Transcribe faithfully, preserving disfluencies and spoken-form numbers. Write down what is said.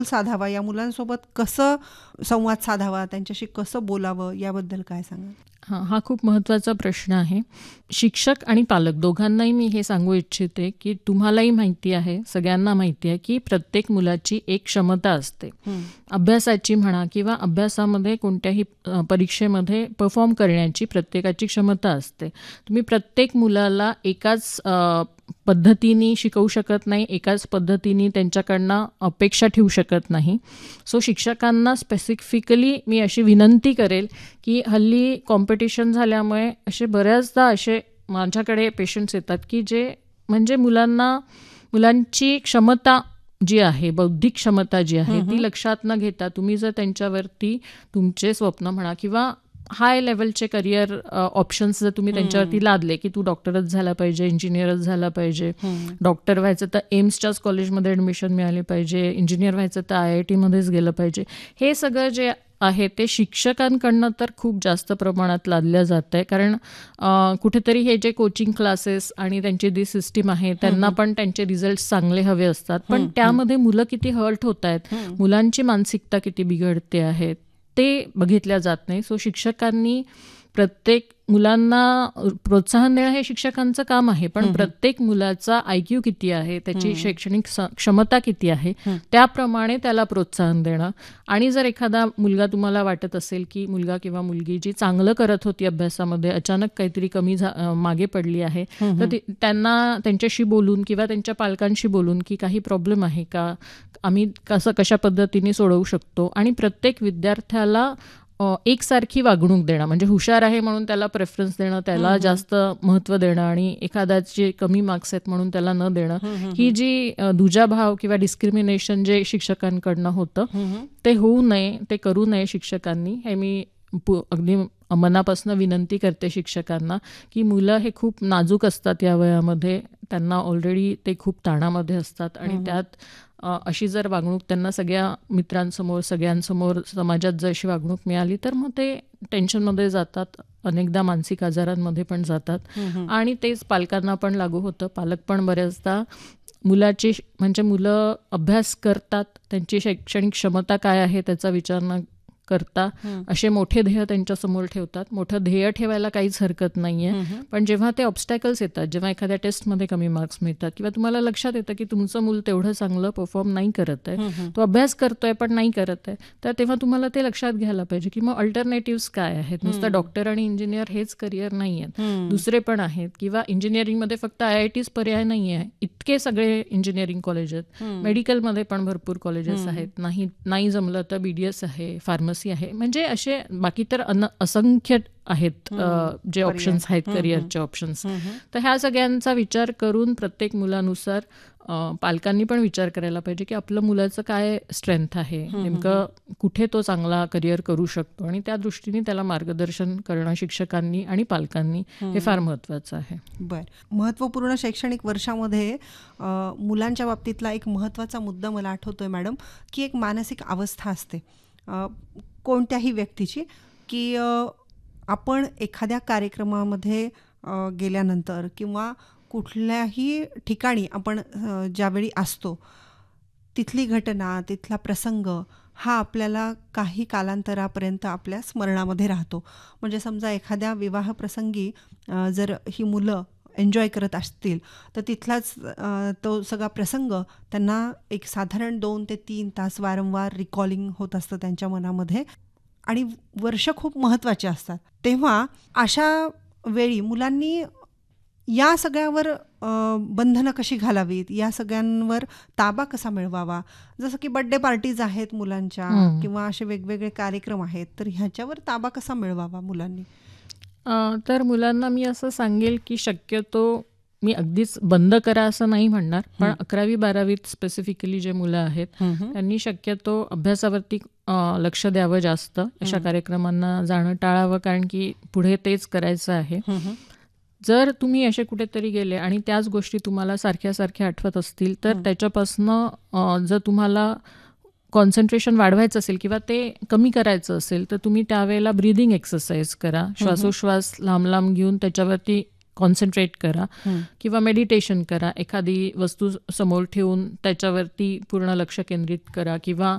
साधावा, या मुलांसोबत कसं संवाद साधावा, त्यांच्याशी कसं बोलावं, याबद्दल काय सांगाल? हां, हा खूप महत्त्वाचा प्रश्न आहे. शिक्षक आणि पालक दोघांनाही मी हे सांगू इच्छिते, की तुम्हालाही माहिती आहे, सगळ्यांना माहिती आहे, की प्रत्येक मुलाची एक क्षमता असते. हं. अभ्यासाची म्हणा किंवा अभ्यासामध्ये कोणत्याही अ, परीक्षेमध्ये परफॉर्म करण्याची प्रत्येकाची क्षमता असते. तुम्ही प्रत्येक मुलाला एकाच अ, पद्धतीने शिकवू शकत नाही, एकाच पद्धतीने त्यांच्याकडनं अपेक्षा ठेवू शकत नाही. सो शिक्षकांना स्पेसिफिकली मी अशी विनंती करेल, की हल्ली कॉम्पिटिशन झाल्यामुळे असे बऱ्याचदा असे माझ्याकडे पेशंट्स येतात, की जे म्हणजे मुलांना मुलांची क्षमता जी आहे, बौद्धिक क्षमता जी आहे, हं, ती हं. लक्षात न घेता तुम्ही जर त्यांच्यावरती तुमचे स्वप्न म्हणा किंवा हाय लेवलचे करिअर ऑप्शन्स जर तुम्ही त्यांच्यावरती लादले, की तू डॉक्टरच झाला पाहिजे, इंजिनियरच झाला पाहिजे, हं. डॉक्टर व्हायचं तर एम्सच्याच कॉलेजमध्ये ॲडमिशन मिळाली पाहिजे, इंजिनियर व्हायचं तर आय आय टीमध्येच गेलं पाहिजे. हे सगळं जे आहे ते शिक्षकांकडनं तर खूप जास्त प्रमाणात लादलं जातं आहे. कारण अ, कुठेतरी हे जे कोचिंग क्लासेस आणि त्यांची जी सिस्टीम आहे, त्यांना पण त्यांचे रिझल्ट्स चांगले हवे असतात. पण त्यामध्ये मुलं किती हर्ट होत आहेत, मुलांची मानसिकता किती बिघडते आहे, ते बघितल्या जात नाही. सो शिक्षकांनी प्रत्येक मुलांना प्रोत्साहन देणं हे शिक्षकांचं काम आहे, पण प्रत्येक मुलाचा आय क्यू किती आहे, त्याची शैक्षणिक स क्षमता किती आहे, त्याप्रमाणे त्याला प्रोत्साहन देणं. आणि जर एखादा मुलगा तुम्हाला वाटत असेल, की मुलगा किंवा मुलगी जी चांगलं करत होती अभ्यासामध्ये अचानक काहीतरी कमी झा अ, मागे पडली आहे, तर ती त्यांना त्यांच्याशी बोलून किंवा त्यांच्या पालकांशी बोलून, की काही प्रॉब्लेम आहे का? आम्ही कसं कशा पद्धतीने सोडवू शकतो? आणि प्रत्येक विद्यार्थ्याला अ, एकसारखी वागणूक देणं, म्हणजे हुशार आहे म्हणून त्याला प्रेफरन्स देणं, त्याला जास्त महत्त्व देणं आणि एखाद्याचे कमी मार्क्स आहेत म्हणून त्याला न देणं, ही जी अ, दुजाभाव किंवा डिस्क्रिमिनेशन जे शिक्षकांकडनं होतं, ते होऊ नये, ते करू नये शिक्षकांनी. हे मी पु अगदी मनापासून विनंती करते शिक्षकांना, की मुलं हे खूप नाजूक असतात या वयामध्ये. त्यांना ऑलरेडी ते खूप ताणामध्ये असतात आणि त्यात अ, अशी जर वागणूक त्यांना सगळ्या मित्रांसमोर, सगळ्यांसमोर समाजात जर अशी वागणूक मिळाली, तर मग ते टेन्शनमध्ये जातात, अनेकदा मानसिक आजारांमध्ये पण जातात आणि तेच पालकांना पण लागू होतं. पालक पण बऱ्याचदा मुलाची म्हणजे मुलं अभ्यास करतात, त्यांची शैक्षणिक क्षमता काय आहे त्याचा विचार न करता असे मोठे ध्येय त्यांच्यासमोर ठेवतात. मोठं ध्येय ठेवायला काहीच हरकत नाही आहे, पण जेव्हा ते ऑब्स्टॅकल्स येतात, जेव्हा एखाद्या टेस्टमध्ये कमी मार्क्स मिळतात किंवा तुम्हाला लक्षात येतं, की तुमचं मूल तेवढं चांगलं परफॉर्म नाही करत आहे, तो अभ्यास करतोय पण नाही करत आहे, तर तेव्हा तुम्हाला ते लक्षात घ्यायला पाहिजे, की मग अल्टरनेटिव्स काय आहेत. नुसतं डॉक्टर आणि इंजिनियर हेच करिअर नाही आहेत, दुसरे पण आहेत. किंवा इंजिनिअरिंगमध्ये फक्त आय आय टीच पर्याय नाही आहे, इतके सगळे इंजिनिअरिंग कॉलेज आहेत. मेडिकलमध्ये पण भरपूर कॉलेजेस आहेत. नाही नाही जमलं तर बी डी एस आहे, फार्मसी आहे, म्हणजे असे बाकी तर अन असंख्य आहेत अ, जे ऑप्शन्स आहेत करिअरचे ऑप्शन्स. तर ह्या सगळ्यांचा विचार करून प्रत्येक मुलानुसार अ, पालकांनी पण विचार करायला पाहिजे, की आपलं मुलाचं काय स्ट्रेंथ आहे, नेमकं कुठे तो चांगला करिअर करू शकतो आणि त्या दृष्टीने त्याला मार्गदर्शन करणं शिक्षकांनी आणि पालकांनी हे फार महत्त्वाचं आहे. बर महत्त्वपूर्ण शैक्षणिक वर्षामध्ये अ, मुलांच्या बाबतीतला एक महत्त्वाचा मुद्दा मला आठवतोय मॅडम, की एक मानसिक अवस्था असते अ, कोणत्याही व्यक्तीची, की अ, आपण एखाद्या कार्यक्रमामध्ये अ, गेल्यानंतर किंवा कुठल्याही ठिकाणी आपण अ, ज्यावेळी असतो, तिथली घटना, तिथला प्रसंग हा आपल्याला काही कालांतरापर्यंत आपल्या स्मरणामध्ये राहतो. म्हणजे समजा एखाद्या विवाह प्रसंगी अ, जर ही मुलं एन्जॉय करत असतील, तर तिथलाच अ, तो सगळा प्रसंग त्यांना एक साधारण दोन ते तीन तास वारंवार रिकॉलिंग होत असतं त्यांच्या मनामध्ये आणि वर्ष खूप महत्त्वाचे असतात. तेव्हा अशा वेळी मुलांनी या सगळ्यावर अ, बंधनं कशी घालावीत, या सगळ्यांवर ताबा कसा मिळवावा? जसं की बर्थडे पार्टीज आहेत मुलांच्या हं. किंवा असे वेगवेगळे कार्यक्रम आहेत, तर ह्याच्यावर ताबा कसा मिळवावा मुलांनी? अ, तर मुलांना मी असं सांगेल, की शक्यतो मी अगदीच बंद करा असं नाही म्हणणार, पण अकरावी बारावीत स्पेसिफिकली जे मुलं आहेत, त्यांनी शक्यतो अभ्यासावरती अ, लक्ष द्यावं जास्त. अशा कार्यक्रमांना जाणं टाळावं, कारण की पुढे तेच करायचं आहे. जर तुम्ही असे कुठेतरी गेले आणि त्याच गोष्टी तुम्हाला सारख्या सारख्या आठवत असतील, तर त्याच्यापासनं अ, जर तुम्हाला कॉन्सन्ट्रेशन वाढवायचं असेल किंवा ते कमी करायचं असेल, तर तुम्ही त्यावेळेला ब्रीदिंग एक्सरसाइज करा. श्वासोश्वास लांब लांब घेऊन त्याच्यावरती कॉन्सन्ट्रेट करा किंवा मेडिटेशन करा, एखादी वस्तू समोर ठेवून त्याच्यावरती पूर्ण लक्ष केंद्रित करा किंवा